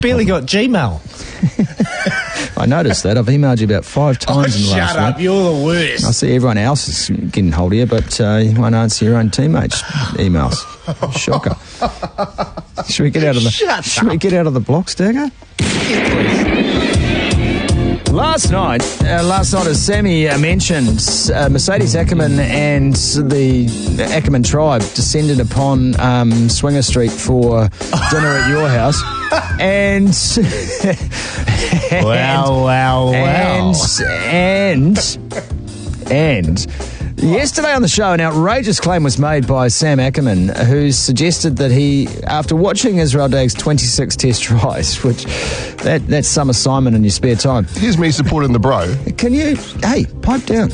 barely got Gmail. I noticed that. I've emailed you about 5 times in the last Shut up, week. you're the worst. I see everyone else is getting hold of you, but you won't answer your own teammates' emails. Shocker. Should we get out of the blocks, Dagger? Last night, as Sammy mentioned, Mercedes Ackerman and the Ackerman tribe descended upon Swinger Street for dinner at your house. And yesterday on the show, an outrageous claim was made by Sam Ackerman, who suggested that he, after watching Israel Dag's 26 test tries, which that's some assignment in your spare time. Here's me supporting the bro. Can you, pipe down.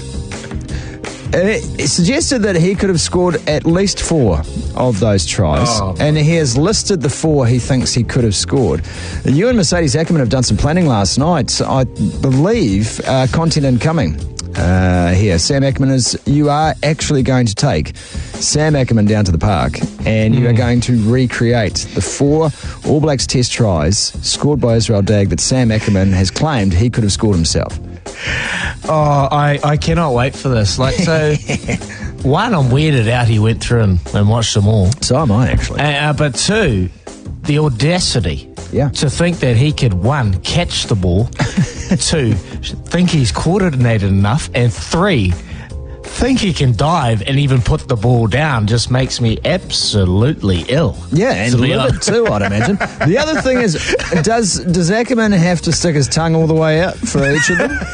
It suggested that he could have scored at least 4 of those tries, and he has listed the 4 he thinks he could have scored. You and Mercedes Ackerman have done some planning last night. I believe content incoming. Here, Sam Ackerman you are actually going to take Sam Ackerman down to the park and you are going to recreate the 4 All Blacks test tries scored by Israel Dag that Sam Ackerman has claimed he could have scored himself. Oh, I cannot wait for this. Like, so, one, I'm weirded out he went through and watched them all. So am I, actually. But 2, the audacity to think that he could, 1, catch the ball, 2, think he's coordinated enough, and 3, think he can dive and even put the ball down just makes me absolutely ill. Yeah, and live it too, I'd imagine. The other thing is, does Ackerman have to stick his tongue all the way out for each of them?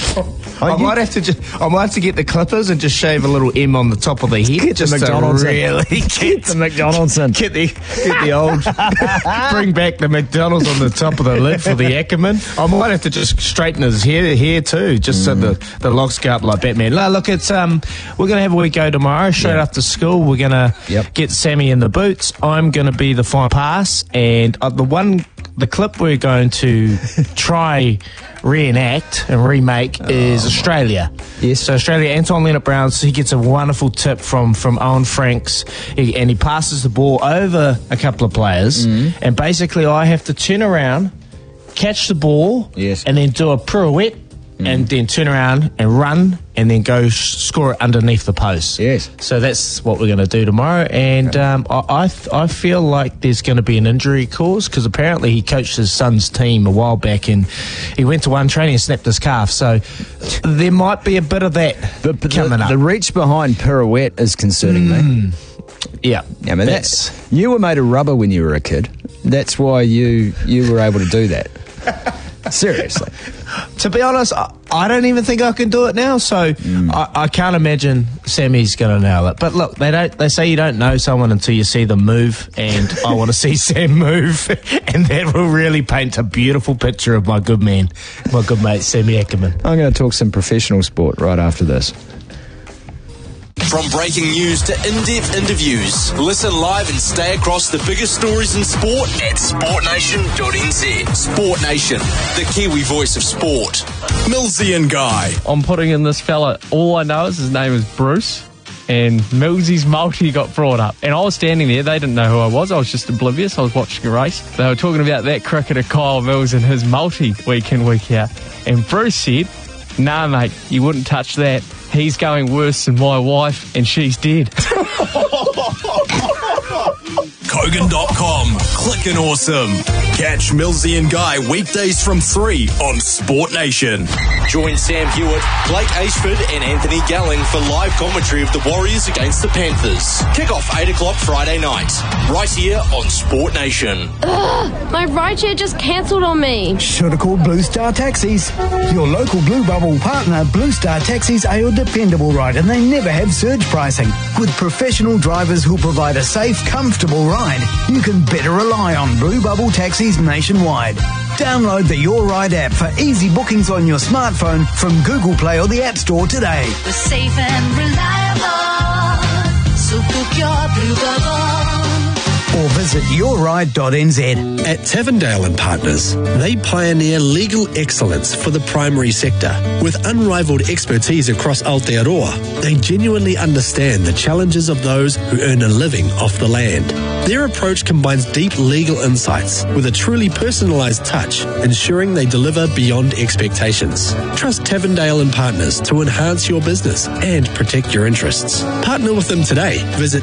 I might have to get the clippers and just shave a little M on the top of the head. Get just the McDonald's really get the McDonald's in. Get the old bring back the McDonald's on the top of the lid for the Ackerman. I might have to just straighten his hair too, just so the locks go up like Batman. Look, it's we're gonna have a wee go tomorrow straight after school. We're gonna get Sammy in the boots. I'm gonna be the fine pass, and the clip we're going to try reenact and remake is Australia. Yes. So Australia, Anton Leonard-Brown, so he gets a wonderful tip from Owen Franks, and he passes the ball over a couple of players, and basically I have to turn around, catch the ball, and then do a pirouette, and then turn around and run, and then go score it underneath the post. Yes. So that's what we're going to do tomorrow, and I feel like there's going to be an injury cause, because apparently he coached his son's team a while back, and he went to one training and snapped his calf, so there might be a bit of that coming up. The reach behind pirouette is concerning me. Yeah. I mean, you were made of rubber when you were a kid. That's why you were able to do that. Seriously. To be honest, I don't even think I can do it now, so I can't imagine Sammy's going to nail it. But look, they say you don't know someone until you see them move, and I want to see Sam move, and that will really paint a beautiful picture of my good mate, Sammy Ackerman. I'm going to talk some professional sport right after this. From breaking news to in-depth interviews, listen live and stay across the biggest stories in sport at sportnation.nz. Sport Nation, the Kiwi voice of sport. Millsy and Guy. I'm putting in this fella. All I know is his name is Bruce, and Millsy's multi got brought up. And I was standing there. They didn't know who I was. I was just oblivious. I was watching a race. They were talking about that cricketer Kyle Mills and his multi week in, week out. And Bruce said, "Nah, mate, you wouldn't touch that. He's going worse than my wife, and she's dead." Kogan.com. Clickin' awesome. Catch Millsy and Guy weekdays from 3 on Sport Nation. Join Sam Hewitt, Blake Ashford and Anthony Galling for live commentary of the Warriors against the Panthers. Kick off 8 o'clock Friday night. Right here on Sport Nation. Ugh, my rideshare just cancelled on me. Should have called Blue Star Taxis. Your local Blue Bubble partner, Blue Star Taxis, are your dependable ride, and they never have surge pricing. With professional drivers who'll provide a safe, comfortable ride, you can better rely on Blue Bubble Taxis nationwide. Download the Your Ride app for easy bookings on your smartphone from Google Play or the App Store today. We're safe and reliable, so book your Blue Bubble. Or visit visit yourride.nz. At Tavendale and Partners, they pioneer legal excellence for the primary sector. With unrivaled expertise across Aotearoa, they genuinely understand the challenges of those who earn a living off the land. Their approach combines deep legal insights with a truly personalised touch, ensuring they deliver beyond expectations. Trust Tavendale and Partners to enhance your business and protect your interests. Partner with them today. Visit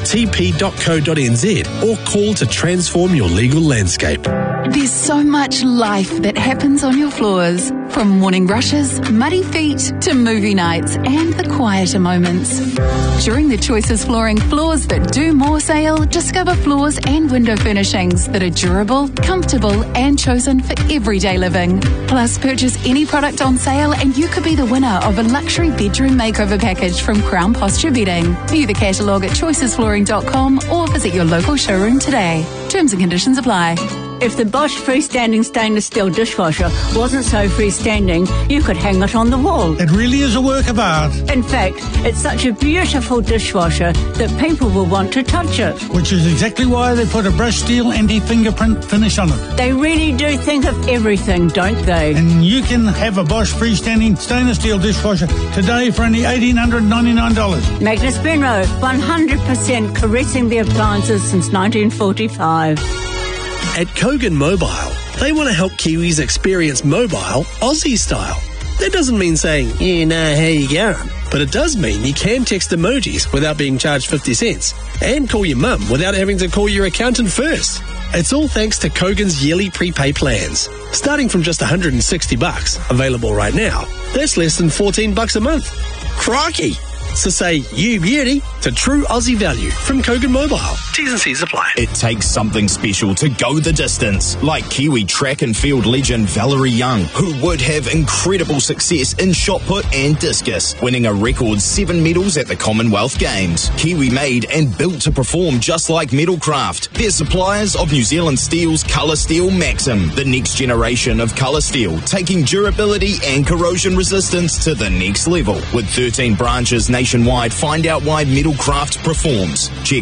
tp.co.nz or call to transform your legal landscape. There's so much life that happens on your floors. From morning rushes, muddy feet, to movie nights and the quieter moments. During the Choices Flooring Floors That Do More sale, discover floors and window furnishings that are durable, comfortable and chosen for everyday living. Plus, purchase any product on sale and you could be the winner of a luxury bedroom makeover package from Crown Posture Bedding. View the catalogue at choicesflooring.com or visit your local showroom today. Terms and conditions apply. If the Bosch freestanding stainless steel dishwasher wasn't so freestanding, you could hang it on the wall. It really is a work of art. In fact, it's such a beautiful dishwasher that people will want to touch it. Which is exactly why they put a brushed steel anti-fingerprint finish on it. They really do think of everything, don't they? And you can have a Bosch freestanding stainless steel dishwasher today for only $1,899. Magnus Benro, 100% caressing the appliances since 1945. At Kogan Mobile, they want to help Kiwis experience mobile Aussie style. That doesn't mean saying, yeah, nah, how you going? But it does mean you can text emojis without being charged 50 cents and call your mum without having to call your accountant first. It's all thanks to Kogan's yearly prepay plans. Starting from just $160, available right now, that's less than $14 a month. Crikey! So say you beauty to true Aussie value from Kogan Mobile. T's and C's apply. It takes something special to go the distance, like Kiwi track and field legend Valerie Young, who would have incredible success in shot put and discus, winning a record 7 medals at the Commonwealth Games. Kiwi made and built to perform just like Metalcraft. They're suppliers of New Zealand Steel's Colour Steel Maxim, the next generation of colour steel, taking durability and corrosion resistance to the next level. With 13 branches nationwide, find out why Metalcraft performs. Check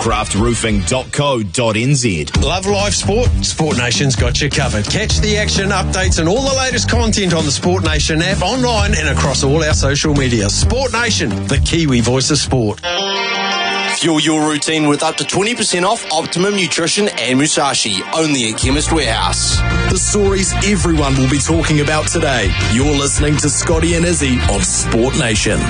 metalcraftroofing.co.nz. Love live sport? Sport Nation's got you covered. Catch the action, updates and all the latest content on the Sport Nation app, online and across all our social media. Sport Nation, the Kiwi voice of sport. Fuel your routine with up to 20% off Optimum Nutrition and Musashi, only at Chemist Warehouse. The stories everyone will be talking about today. You're listening to Scotty and Izzy on Sport Nation.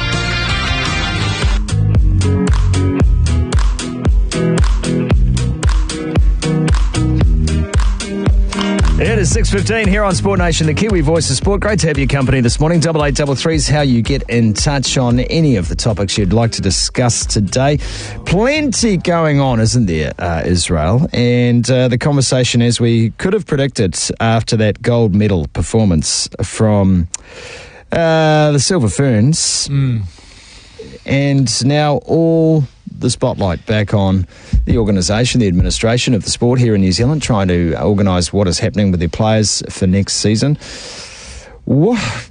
It is 6:15 here on Sport Nation, the Kiwi voice of sport. Great to have your company this morning. 8833 is how you get in touch on any of the topics you'd like to discuss today. Plenty going on, isn't there, Israel? And the conversation, as we could have predicted after that gold medal performance from the Silver Ferns, and now all the spotlight back on the organisation, the administration of the sport here in New Zealand, trying to organise what is happening with their players for next season. How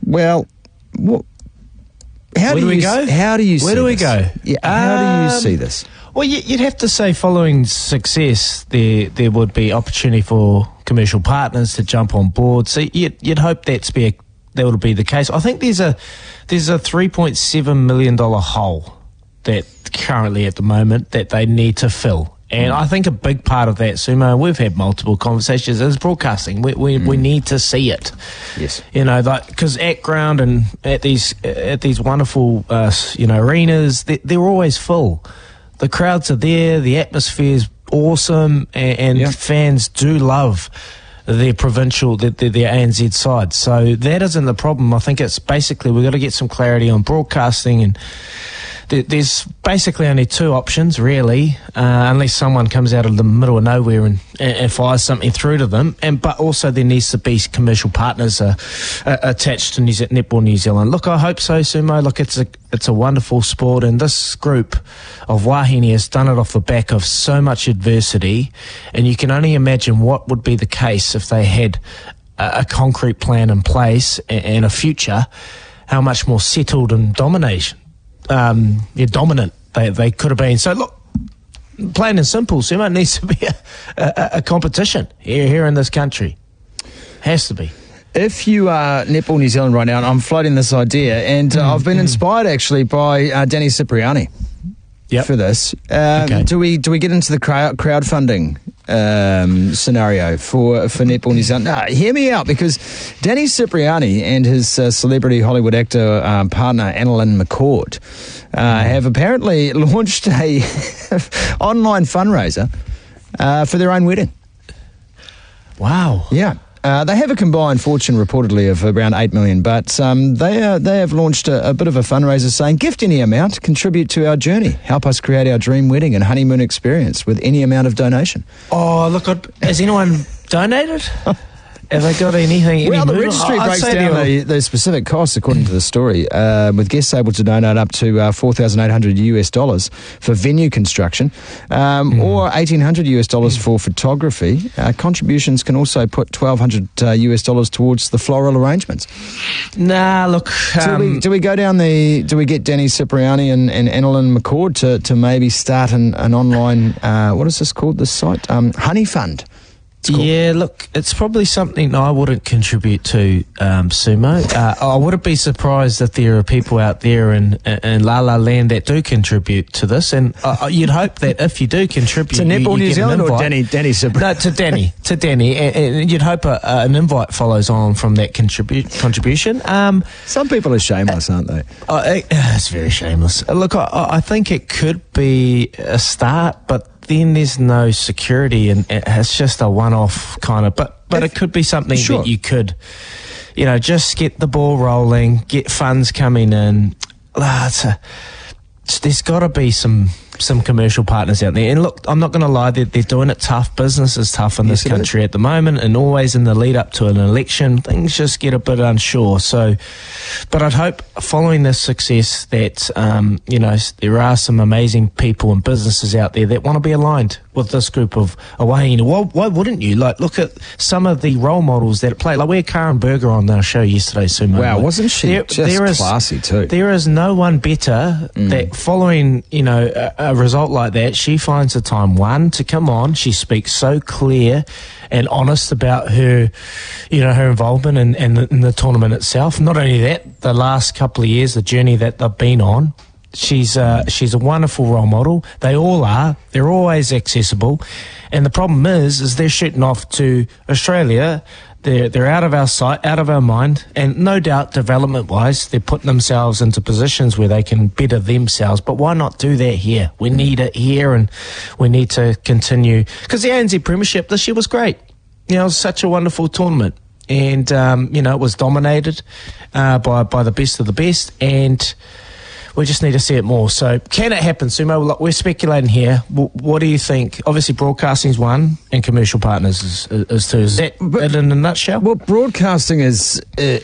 do we go? How do you see this? Where do we go? Yeah, how do you see this? Well, you'd have to say following success, there would be opportunity for commercial partners to jump on board. So you'd hope that would be the case. I think there's a $3.7 million hole that currently at the moment that they need to fill. And I think a big part of that, Sumo, we've had multiple conversations, is broadcasting. We need to see it. Yes. You know, because at ground and at these wonderful, arenas, they're always full. The crowds are there, the atmosphere's awesome, and fans do love their provincial, their ANZ side. So that isn't the problem. I think it's basically we've got to get some clarity on broadcasting, and there's basically only two options, really, unless someone comes out of the middle of nowhere and fires something through to them. But also there needs to be commercial partners attached to Netball New Zealand. Look, I hope so, Sumo. Look, it's a wonderful sport, and this group of wahine has done it off the back of so much adversity, and you can only imagine what would be the case if they had a concrete plan in place and a future, how much more settled and dominant they could have been. So look, plain and simple, Sumo, it needs to be a competition here in this country. Has to be. If you are Netball New Zealand right now, and I'm floating this idea, and I've been inspired actually by Danny Cipriani for this. Okay. Do we get into the crowdfunding scenario for Netball New Zealand? No, hear me out, because Danny Cipriani and his celebrity Hollywood actor partner Annalyn McCord have apparently launched a online fundraiser for their own wedding. Wow. Yeah. They have a combined fortune reportedly of around $8 million, but they have launched a bit of a fundraiser saying, gift any amount, contribute to our journey, help us create our dream wedding and honeymoon experience with any amount of donation. Oh, look, has anyone donated? Have they got anything? Well, the registry breaks down the specific costs according to the story, with guests able to donate up to $4,800 for venue construction, or $1,800 for photography. Contributions can also put $1,200 towards the floral arrangements. Nah, look. Do we go down do we get Danny Cipriani and Annalyn McCord to maybe start an online, what is this called, this site? Honey Fund. Yeah, look, it's probably something I wouldn't contribute to, Sumo. I wouldn't be surprised that there are people out there in La La Land that do contribute to this, and you'd hope that if you do contribute, to Netball New Zealand or Danny No, to Danny, and you'd hope an invite follows on from that contribution. Some people are shameless, aren't they? It's very shameless. Look, I think it could be a start, but then there's no security, and it's just a one-off kind of. But it could be something that you could, just get the ball rolling, get funds coming in. There's got to be some commercial partners out there. And look, I'm not going to lie, they're doing it tough. Business is tough in this country at the moment, and always in the lead up to an election, things just get a bit unsure. So, but I'd hope following this success that, there are some amazing people and businesses out there that want to be aligned with this group of away. Why wouldn't you? Like, look at some of the role models that play. Like, we had Karen Berger on our show yesterday, Sumo. Wow, wasn't she classy too? There is no one better that following, a result like that, she finds the time, one, to come on. She speaks so clear and honest about her, her involvement in the tournament itself. Not only that, the last couple of years, the journey that they've been on, she's a wonderful role model. They all are. They're always accessible. And the problem is they're shooting off to Australia. They're out of our sight, out of our mind, and no doubt development-wise, they're putting themselves into positions where they can better themselves. But why not do that here? We need it here, and we need to continue. Because the ANZ Premiership this year was great. It was such a wonderful tournament. And, it was dominated by the best of the best, and we just need to see it more. So can it happen, Sumo? Look, we're speculating here. What do you think? Obviously, broadcasting's one, and commercial partners is two. Is that it in a nutshell? Well, broadcasting is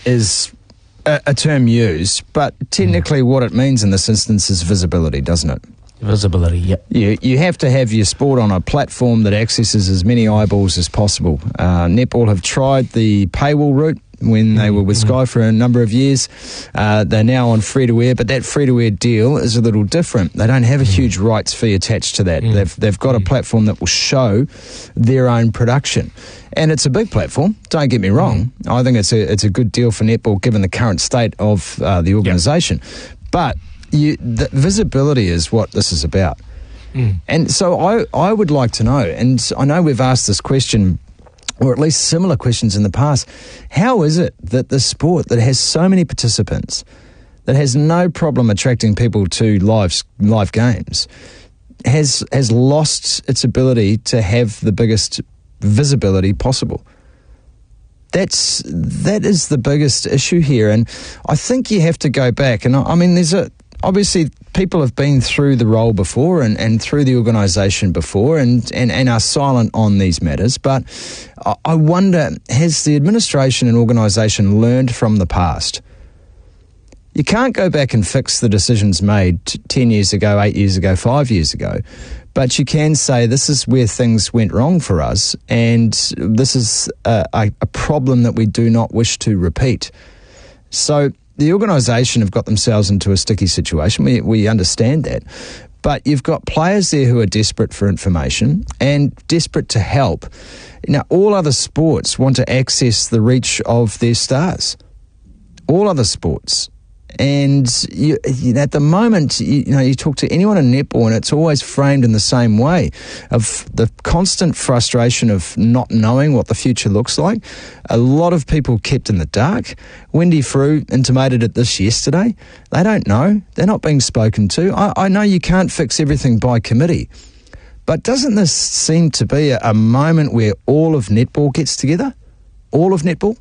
a term used, but technically what it means in this instance is visibility, doesn't it? Visibility, yep. You have to have your sport on a platform that accesses as many eyeballs as possible. Netball have tried the paywall route when they were with Sky for a number of years. They're now on free-to-air, but that free-to-air deal is a little different. They don't have a huge rights fee attached to that. They've got a platform that will show their own production. And it's a big platform, don't get me wrong. I think it's a good deal for netball given the current state of the organisation. But the visibility is what this is about. And so I would like to know, and I know we've asked this question, or at least similar questions in the past, how is it that the sport that has so many participants, that has no problem attracting people to live games, has lost its ability to have the biggest visibility possible? That is the biggest issue here, and I think you have to go back. And I mean, obviously people have been through the role before and through the organisation before and are silent on these matters. But I wonder, has the administration and organisation learned from the past? You can't go back and fix the decisions made 10 years ago, 8 years ago, 5 years ago. But you can say this is where things went wrong for us, and this is a problem that we do not wish to repeat. So the organisation have got themselves into a sticky situation. We understand that. But you've got players there who are desperate for information and desperate to help. Now, all other sports want to access the reach of their stars. All other sports. And at the moment, you talk to anyone in netball and it's always framed in the same way, of the constant frustration of not knowing what the future looks like. A lot of people kept in the dark. Wendy Frew intimated it this yesterday. They don't know. They're not being spoken to. I know you can't fix everything by committee, but doesn't this seem to be a moment where all of netball gets together? All of netball?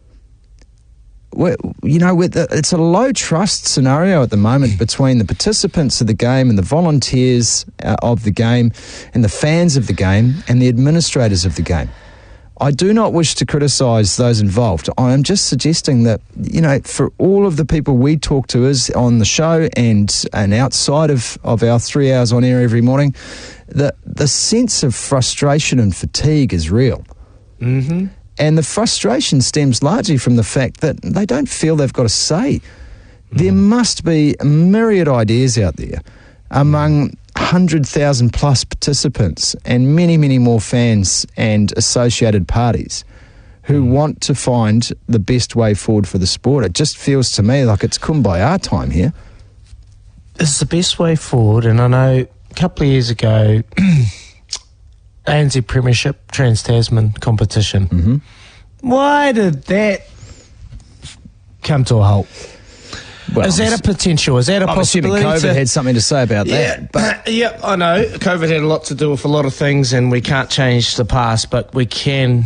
It's a low trust scenario at the moment between the participants of the game and the volunteers of the game and the fans of the game and the administrators of the game. I do not wish to criticise those involved. I am just suggesting that, for all of the people we talk to is on the show and outside of our 3 hours on air every morning, the sense of frustration and fatigue is real. Mm-hmm. And the frustration stems largely from the fact that they don't feel they've got a say. There must be a myriad ideas out there among 100,000 plus participants and many, many more fans and associated parties who want to find the best way forward for the sport. It just feels to me like it's kumbaya time here. It's the best way forward, and I know a couple of years ago, ANZ Premiership Trans-Tasman competition. Mm-hmm. Why did that come to a halt? Well, is that a potential? Is that a possibility? I'm assuming COVID had something to say about that. But yeah, I know. COVID had a lot to do with a lot of things, and we can't change the past, but we can,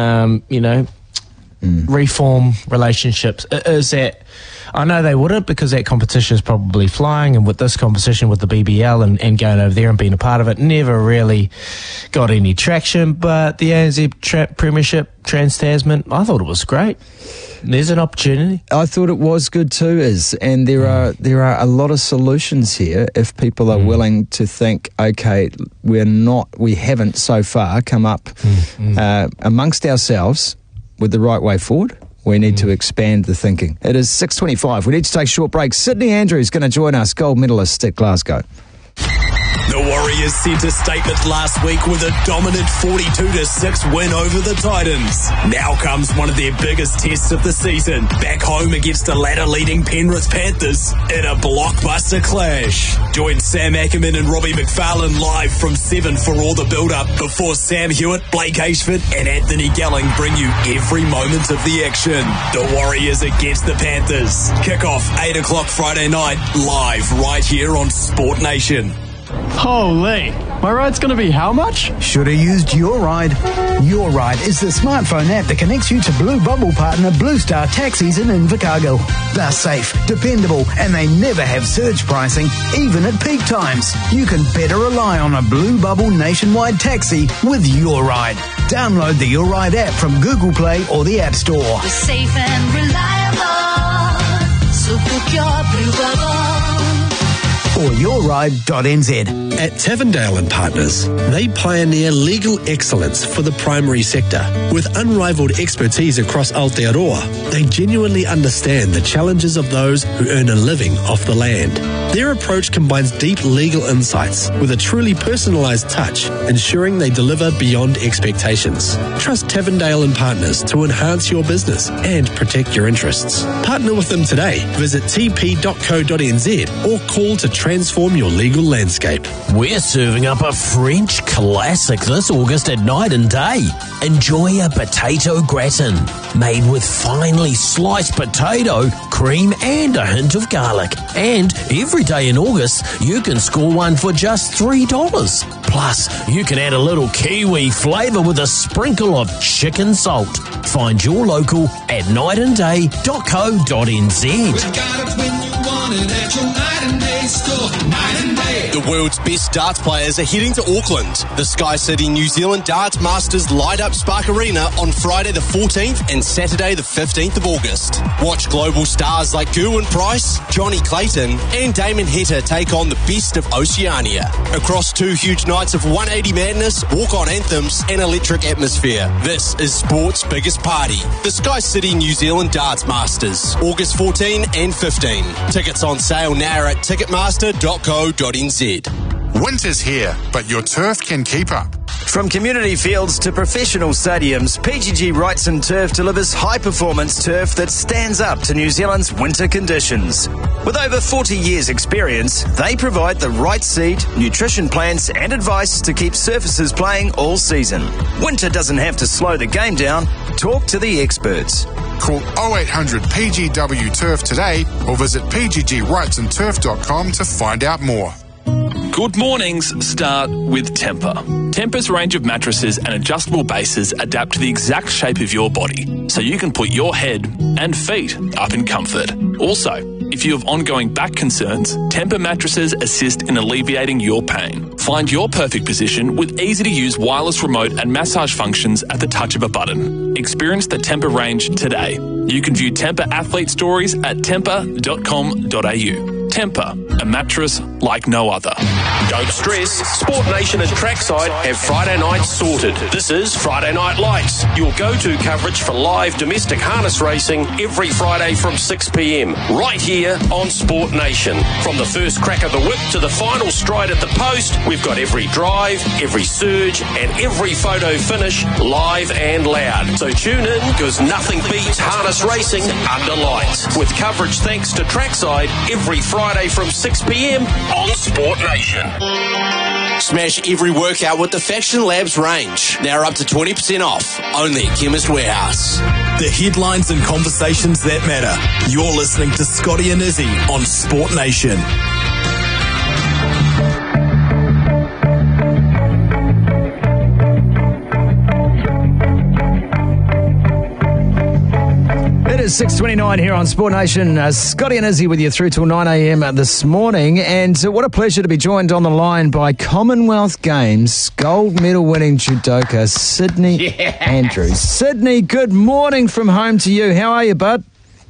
reform relationships. Is that... I know they wouldn't, because that competition is probably flying, and with this competition with the BBL and going over there and being a part of it, never really got any traction. But the ANZ Premiership Trans-Tasman, I thought it was great. There's an opportunity. I thought it was good too, and there are a lot of solutions here if people are willing to think, okay, we haven't so far come up amongst ourselves with the right way forward. We need to expand the thinking. It is 6:25. We need to take a short break. Sydney Andrews going to join us, gold medalist at Glasgow. The Warriors sent a statement last week with a dominant 42-6 win over the Titans. Now comes one of their biggest tests of the season, back home against the ladder-leading Penrith Panthers in a blockbuster clash. Join Sam Ackerman and Robbie McFarlane live from 7 for all the build-up before Sam Hewitt, Blake Ashford and Anthony Gelling bring you every moment of the action. The Warriors against the Panthers. Kick-off 8 o'clock Friday night, live right here on Sport Nation. Holy, my ride's going to be how much? Should have used Your Ride. Your Ride is the smartphone app that connects you to Blue Bubble partner Blue Star Taxis in Invercargill. They're safe, dependable, and they never have surge pricing, even at peak times. You can better rely on a Blue Bubble nationwide taxi with Your Ride. Download the Your Ride app from Google Play or the App Store. We're safe and reliable, so book your Blue Bubble. Or yourride.nz. At Tavendale and Partners, they pioneer legal excellence for the primary sector. With unrivaled expertise across Aotearoa, they genuinely understand the challenges of those who earn a living off the land. Their approach combines deep legal insights with a truly personalised touch, ensuring they deliver beyond expectations. Trust Tavendale and Partners to enhance your business and protect your interests. Partner with them today. Visit tp.co.nz or call to transform your legal landscape. We're serving up a French classic this August at Night and Day. Enjoy a potato gratin made with finely sliced potato, cream and a hint of garlic. And every day in August, you can score one for just $3. Plus, you can add a little kiwi flavour with a sprinkle of chicken salt. Find your local at nightandday.co.nz. We got it when you want it at your Night and Day store. Night and Day. The world's best darts players are heading to Auckland. The Sky City New Zealand Darts Masters light up Spark Arena on Friday the 14th and Saturday the 15th of August. Watch global stars like Gerwyn Price, Johnny Clayton and Damon Heta take on the best of Oceania. Across 2 huge nights of 180 madness, walk-on anthems and electric atmosphere. This is sport's biggest party. The Sky City New Zealand Darts Masters, August 14 and 15. Tickets Tickets on sale now at ticketmaster.co.nz. Winter's here, but your turf can keep up. From community fields to professional stadiums, PGG Wrightson Turf delivers high-performance turf that stands up to New Zealand's winter conditions. With over 40 years' experience, they provide the right seed, nutrition plans and advice to keep surfaces playing all season. Winter doesn't have to slow the game down. Talk to the experts. Call 0800 PGW Turf today or visit pggwrightsonturf.com to find out more. Good mornings start with Tempur. Tempur's range of mattresses and adjustable bases adapt to the exact shape of your body, so you can put your head and feet up in comfort. Also, if you have ongoing back concerns, Tempur mattresses assist in alleviating your pain. Find your perfect position with easy-to-use wireless remote and massage functions at the touch of a button. Experience the Tempur range today. You can view Tempur athlete stories at tempur.com.au. Tempur, a mattress like no other. Don't stress, Sport Nation and Trackside have Friday night sorted. This is Friday Night Lights, your go-to coverage for live domestic harness racing every Friday from 6 p.m, right here on Sport Nation. From the first crack of the whip to the final stride at the post, we've got every drive, every surge and every photo finish live and loud. So tune in, because nothing beats harness racing under lights. With coverage thanks to Trackside every Friday from 6 p.m. on Sport Nation. Smash every workout with the Faction Labs range. Now up to 20% off. Only at Chemist Warehouse. The headlines and conversations that matter. You're listening to Scotty and Izzy on Sport Nation. It is 6:29 here on Sport Nation. Scotty and Izzy with you through till 9 a.m. this morning. And what a pleasure to be joined on the line by Commonwealth Games gold medal winning judoka Sydney Andrews. Sydney, good morning from home to you. How are you, bud?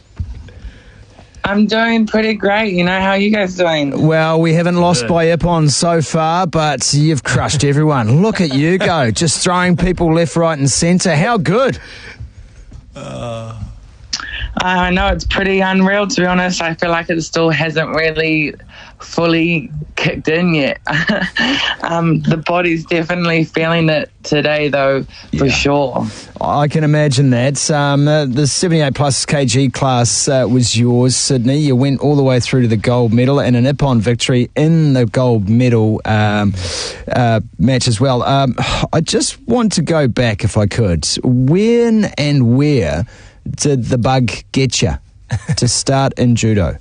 I'm doing pretty great. You know, how are you guys doing? Well, we haven't lost by Ippon so far, but you've crushed everyone. Look at you go, just throwing people left, right and centre. How good? I know, it's pretty unreal, to be honest. I feel like it still hasn't really fully kicked in yet. The body's definitely feeling it today, though, for sure. I can imagine that. The 78 plus kg class was yours, Sydney. You went all the way through to the gold medal and an Ippon victory in the gold medal match as well. I just want to go back, if I could. When and where did the bug get you to start in judo?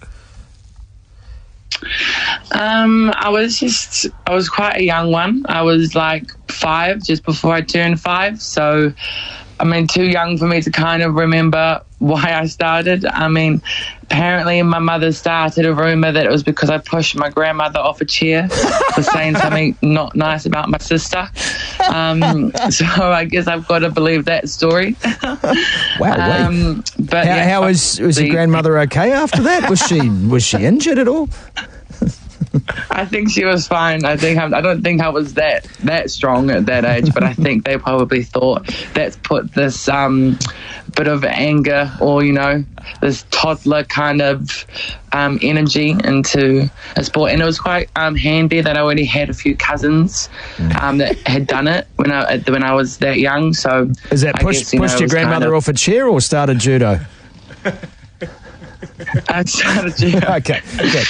I was quite a young one. I was like 5, just before I turned 5. So, I mean, too young for me to kind of remember why I started. I mean, apparently my mother started a rumour that it was because I pushed my grandmother off a chair for saying something not nice about my sister. So I guess I've got to believe that story. Wow. But how was your grandmother okay after that? Was she injured at all? I think she was fine. I don't think I was that strong at that age, but I think they probably thought that's put this bit of anger or, you know, this toddler kind of energy into a sport. And it was quite handy that I already had a few cousins that had done it when I was that young. So is that pushed your grandmother off a chair or started judo? I started judo. Okay.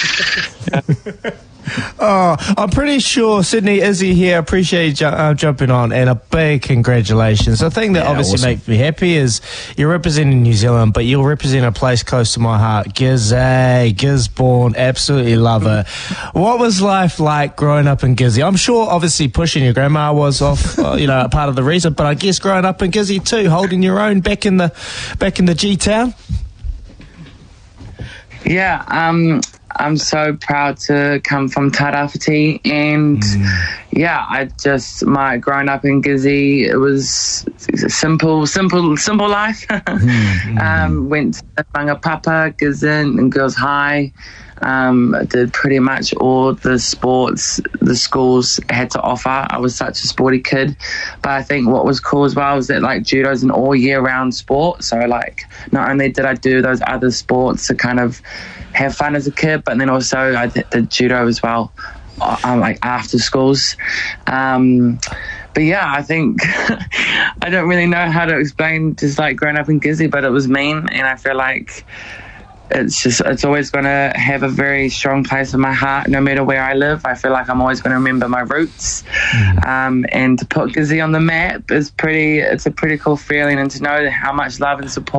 Oh, I'm pretty sure Sydney, Izzy here, appreciate you jumping on, and a big congratulations. The thing that obviously makes me happy is you're representing New Zealand, but you'll represent a place close to my heart, Gisborne. Absolutely love it. What was life like growing up in Gizzy? I'm sure obviously pushing your grandma was off, a part of the reason, but I guess growing up in Gizzy too, holding your own back in the G-Town. Yeah, I'm so proud to come from Tairāwhiti, and my growing up in Gizzy, it was a simple life. Went to Whangapapa, Gizin and Girls High. Did pretty much all the sports the schools had to offer. I was such a sporty kid, but I think what was cool as well was that like judo is an all year round sport. So like not only did I do those other sports to kind of have fun as a kid, but then also I did judo as well, like after schools. But yeah, I think I don't really know how to explain just like growing up in Gizzy, but it was mean, and I feel like it's always going to have a very strong place in my heart no matter where I live. I feel like I'm always going to remember my roots, and to put Gizzy on the map it's a pretty cool feeling, and to know how much love and support